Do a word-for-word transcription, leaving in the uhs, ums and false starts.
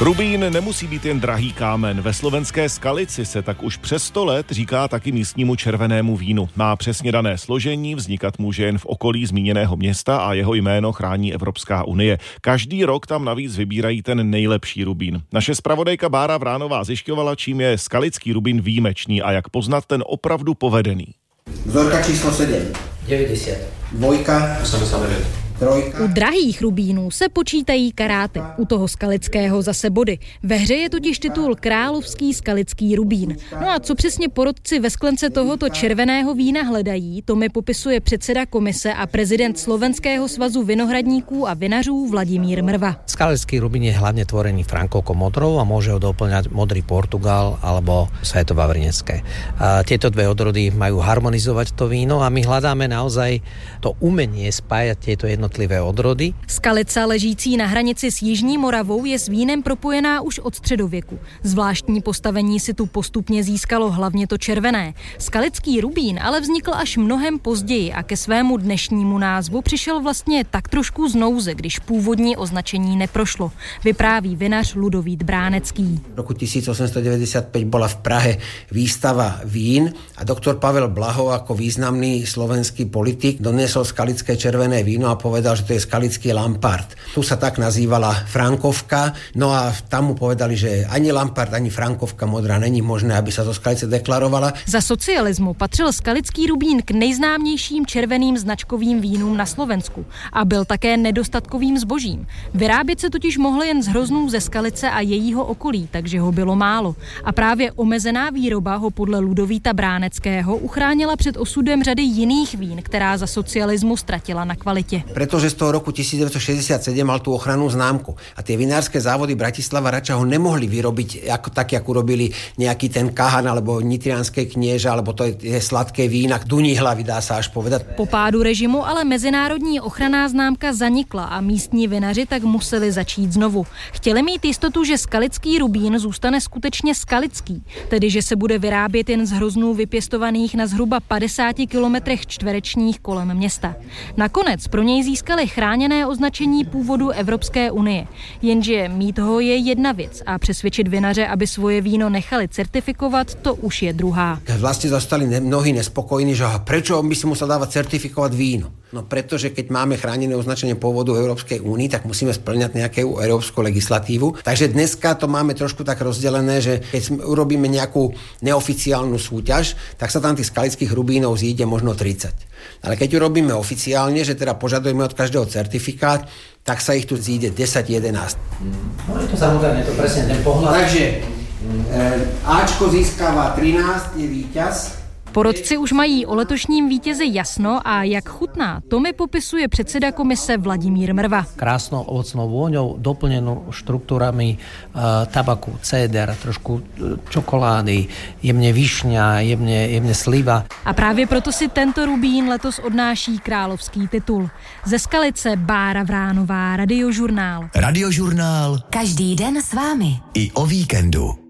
Rubín nemusí být jen drahý kámen. Ve slovenské Skalici se tak už přes sto let říká taky místnímu červenému vínu. Má přesně dané složení, vznikat může jen v okolí zmíněného města a jeho jméno chrání Evropská unie. Každý rok tam navíc vybírají ten nejlepší rubín. Naše zpravodajka Bára Vránová zjišťovala, čím je skalický rubín výjimečný a jak poznat ten opravdu povedený. Vzorka číslo sedm. devadesát. Dvojka. osemdesiat devět. Trojka. U drahých rubínů se počítají karáty, u toho skalického zase body. Ve hře je totiž titul Královský skalický rubín. No a co přesně porotci ve sklence tohoto červeného vína hledají, to mi popisuje předseda komise a prezident Slovenského svazu vinohradníků a vinařů Vladimír Mrva. Skalický rubín je hlavne tvorený frankovkou modrou a môže ho doplňať modrý Portugal alebo Svetobavrinecké. A tieto dve odrody majú harmonizovať to víno a my hľadáme naozaj to umenie spájať tieto jednotlivé odrody. Skalica ležící na hranici s Jižní Moravou je s vínem propojená už od středověku. Zvláštní postavení si tu postupně získalo hlavně to červené. Skalický rubín ale vznikl až mnohem později a ke svému dnešnímu názvu přišel vlastně tak trošku z nouze, když původní označení neprošlo. Vypráví vinař Ludovít Bránecký. V roku tisícosemstodeväťdesiatpäť bola v Prahe výstava vín a doktor Pavel Blaho ako významný slovenský politik doniesol skalické červené víno a povedal, že to je skalický Lampard. Tu sa tak nazývala Frankovka, no a tam mu povedali, že ani Lampard, ani Frankovka modrá není možné, aby sa zo Skalice deklarovala. Za socialismu patřil skalický rubín k nejznámějším červeným značkovým vínům na Slovensku a byl také nedostatkovým zbožím. Vyrábět se totiž mohl jen z hroznů ze Skalice a jejího okolí, takže ho bylo málo. A právě omezená výroba ho podle Ludovíta Bráneckého uchránila před osudem řady jiných vín, která za socialismu ztratila na kvalitě. Pretože z toho roku devätnásťstošesťdesiatsedem mal tú ochrannú známku a tie vinárske závody Bratislava Rača ho nemohli vyrobiť ako, tak, ako urobili nejaký ten Kahan alebo Nitrianské knieža, alebo to je, je sladké vína, duní hlavy, dá sa až povedať. Po pádu režimu ale mezinárodní ochranná známka zanikla a místní vinaři tak museli začít znovu. Chtěli mít jistotu, že skalický rubín zůstane skutečně skalický, tedy že se bude vyrábět jen z hroznů vypěstovaných na zhruba padesáti kilometrech čtverečních kolem města. Nakonec pro něj získali chráněné označení původu Evropské unie. Jenže mít ho je jedna věc a přesvědčit vinaře, aby svoje víno nechali certifikovat, to už je druhá. Vlastne zostali mnohí nespokojní, že prečo by si musel dávať certifikovať víno? No pretože keď máme chránené označenie pôvodu Európskej únie, tak musíme splňať nejakú európsku legislatívu. Takže dneska to máme trošku tak rozdelené, že keď urobíme nejakú neoficiálnu súťaž, tak sa tam tých skalických rubínov zíde možno tridsať. Ale keď urobíme oficiálne, že teda požadujeme od každého certifikát, tak sa ich tu zíde desať jedenásť. No je to samozrejme, to presne ten pohľad. Takže e, Ačko získava trinásť, je víťaz. Porotci už mají o letošním vítězi jasno a jak chutná, to mi popisuje předseda komise Vladimír Mrva. Krásnou ovocnou vôňou, doplnenou štruktúrami e, tabaku, céder, trošku čokolády, jemne višňa, jemne, jemne sliva. A právě proto si tento rubín letos odnáší královský titul. Ze Skalice Bára Vránová, Radiožurnál. Radiožurnál. Každý den s vámi. I o víkendu.